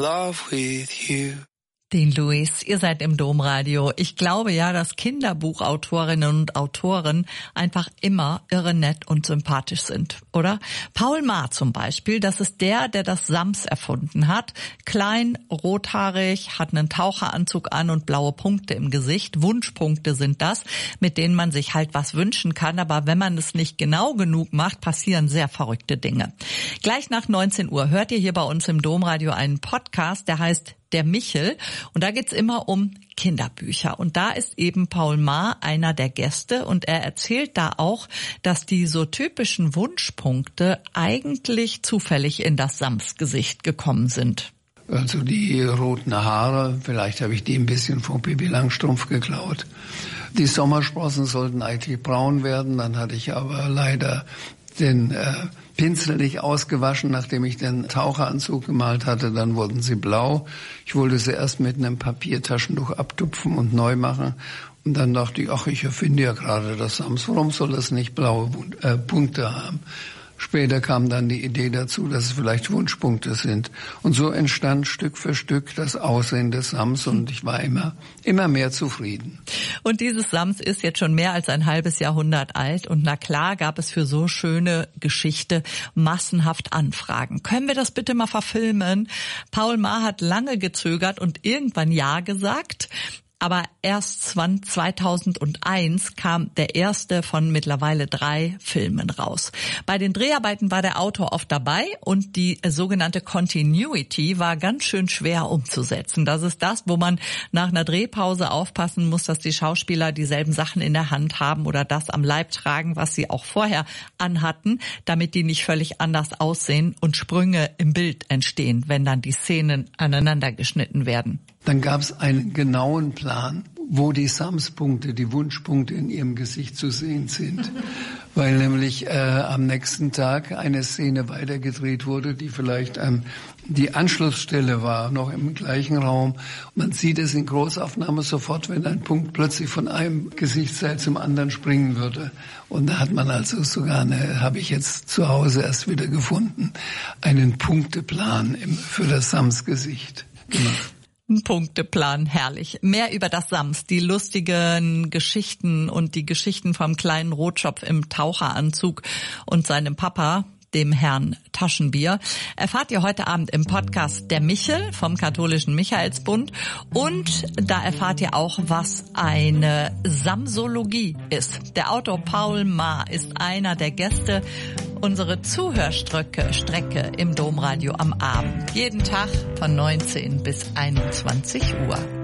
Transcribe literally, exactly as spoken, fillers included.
Love with you. Den Luis, ihr seid im Domradio. Ich glaube ja, dass Kinderbuchautorinnen und Autoren einfach immer irre nett und sympathisch sind, oder? Paul Maar zum Beispiel, das ist der, der das Sams erfunden hat. Klein, rothaarig, hat einen Taucheranzug an und blaue Punkte im Gesicht. Wunschpunkte sind das, mit denen man sich halt was wünschen kann. Aber wenn man es nicht genau genug macht, passieren sehr verrückte Dinge. Gleich nach neunzehn Uhr hört ihr hier bei uns im Domradio einen Podcast, der heißt Der Michel. Und da geht's immer um Kinderbücher. Und da ist eben Paul Maar einer der Gäste. Und er erzählt da auch, dass die so typischen Wunschpunkte eigentlich zufällig in das Sams-Gesicht gekommen sind. Also die roten Haare, vielleicht habe ich die ein bisschen von Pippi Langstrumpf geklaut. Die Sommersprossen sollten eigentlich braun werden. Dann hatte ich aber leider den äh, Pinsel nicht ausgewaschen, nachdem ich den Taucheranzug gemalt hatte, dann wurden sie blau. Ich wollte sie erst mit einem Papiertaschentuch abtupfen und neu machen. Und dann dachte ich, ach, ich erfinde ja gerade das Sams, warum soll das nicht blaue äh, Punkte haben? Später kam dann die Idee dazu, dass es vielleicht Wunschpunkte sind. Und so entstand Stück für Stück das Aussehen des Sams und ich war immer, immer mehr zufrieden. Und dieses Sams ist jetzt schon mehr als ein halbes Jahrhundert alt und na klar gab es für so schöne Geschichte massenhaft Anfragen. Können wir das bitte mal verfilmen? Paul Maar hat lange gezögert und irgendwann ja gesagt. Aber erst zweitausendeins kam der erste von mittlerweile drei Filmen raus. Bei den Dreharbeiten war der Autor oft dabei und die sogenannte Continuity war ganz schön schwer umzusetzen. Das ist das, wo man nach einer Drehpause aufpassen muss, dass die Schauspieler dieselben Sachen in der Hand haben oder das am Leib tragen, was sie auch vorher anhatten, damit die nicht völlig anders aussehen und Sprünge im Bild entstehen, wenn dann die Szenen aneinander geschnitten werden. Dann gab es einen genauen Plan, wo die Sams-Punkte, die Wunschpunkte in ihrem Gesicht zu sehen sind. Weil nämlich äh, am nächsten Tag eine Szene weitergedreht wurde, die vielleicht ähm, die Anschlussstelle war, noch im gleichen Raum. Man sieht es in Großaufnahme sofort, wenn ein Punkt plötzlich von einem Gesichtsteil zum anderen springen würde. Und da hat man also sogar, eine, habe ich jetzt zu Hause erst wieder gefunden, einen Punkteplan im, für das Sams-Gesicht gemacht. Punkteplan, herrlich. Mehr über das Sams, die lustigen Geschichten und die Geschichten vom kleinen Rotschopf im Taucheranzug und seinem Papa, dem Herrn Taschenbier, erfahrt ihr heute Abend im Podcast Der Michel vom katholischen Michaelsbund. Und da erfahrt ihr auch, was eine Samsologie ist. Der Autor Paul Maar ist einer der Gäste. Unsere Zuhörstrecke Strecke im Domradio am Abend. Jeden Tag von neunzehn bis einundzwanzig Uhr.